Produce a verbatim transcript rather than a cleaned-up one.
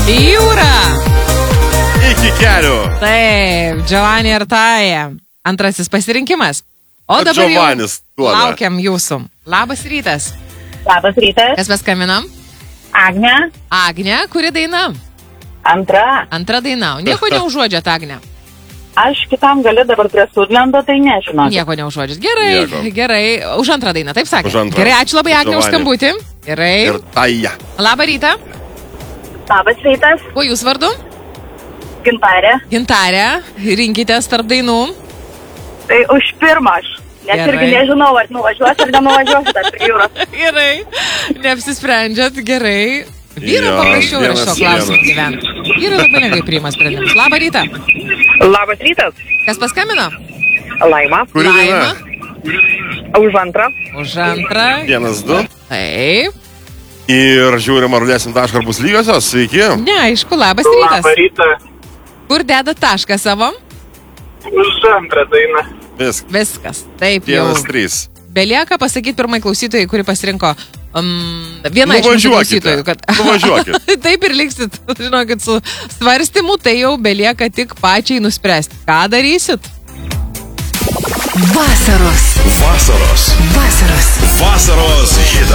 Jūra. Iki kelių. Taip, Giovanni ir Taja. Antrasis pasirinkimas. O O dabar jau Giovannis duoda. laukiam jūsų. Labas rytas. Labas rytas. Kas mes skambinam? Agnė. Agnė, kuri daina? Antra. Antra daina. Nieko neužuodžiat, Agnė. Aš kitam gali dabar prie Sudlendo, tai nežinau. Nieko neužuodžiat. Gerai, Nieko. gerai. Už antrą dainą, taip sakė. Už antrą. Gerai, ačiū labai, Agnė, už Giovanni. skambutį. Gerai. Ir Taja. Labą rytą. Labas rytas. Kuo jūs vardu? Gintarė. Gintarė. Rinkitės tarp dainų. Tai už pirmą aš. Nes Gerai. irgi nežinau, ar nuvažiuosiu ar nenuvažiuosiu dar prie jūros. Gerai. Neapsisprendžiat. Gerai. Vyrai Jo, paprasčiau yra vienas šio klausimu vienas. gyventi. Vyrai labai lengvai priima sprendimus. Labą rytą. Labas rytas. Kas paskambino? Laima. Kuri daina? Už antrą. Už antrą. Vienas, du. Taip. Ir žiūrim, ar dėsim tašką, ar bus lygiosios. Sveiki. Neaišku, labas rytas. rytą. Kur dedat tašką savo? Už antrą dainą. Viskas. Viskas. Taip jau. Vienas, trys. Belieka pasakyti pirmai klausytojai, kuri pasirinko um, viena iš mūsų Nuvažiuokite. klausytojų. Kad... Nuvažiuokit. Taip ir liksit, žinokit, su svarstymu, tai jau belieka tik pačiai nuspręsti. Ką darysit? Vasaros. Vasaros. Vasaros. Vasaros hit